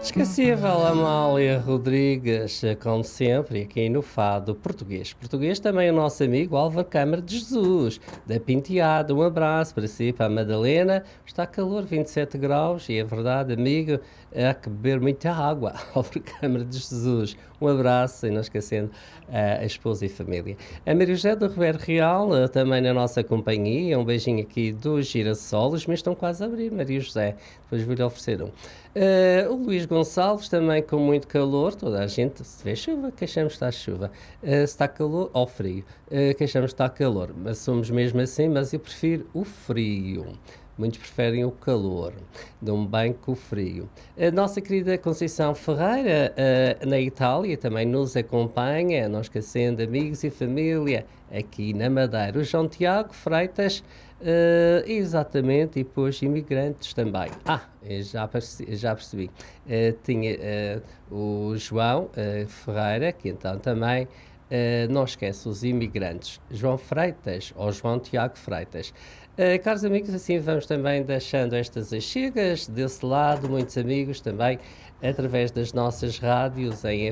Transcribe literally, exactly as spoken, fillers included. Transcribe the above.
Esquecível Amália Rodrigues, como sempre, aqui no Fado Português. Português também o nosso amigo Álvaro Câmara de Jesus, da Penteado. Um abraço para si, para a Madalena. Está calor, vinte e sete graus, e é verdade, amigo, há que beber muita água. Álvaro Câmara de Jesus. Um abraço, e não esquecendo uh, a esposa e família. A Maria José do Ribeiro Real, uh, também na nossa companhia. Um beijinho aqui dos Girassolos, mas estão quase a abrir, Maria José. Depois vou-lhe oferecer um. Uh, o Luís Gonçalves também com muito calor, toda a gente, se vê chuva, queixamos que está chuva, uh, se está calor, ou frio, uh, queixamos que está calor, mas somos mesmo assim, mas eu prefiro o frio. Muitos preferem o calor, dão bem com o frio. A nossa querida Conceição Ferreira, uh, na Itália, também nos acompanha, não esquecendo amigos e família aqui na Madeira. O João Tiago Freitas, uh, exatamente, e depois imigrantes também. Ah, já percebi, já percebi. Uh, tinha uh, o João uh, Ferreira, que então também Uh, não esquece os imigrantes, João Freitas ou João Tiago Freitas. Uh, caros amigos, assim vamos também deixando estas achegas desse lado, muitos amigos também através das nossas rádios em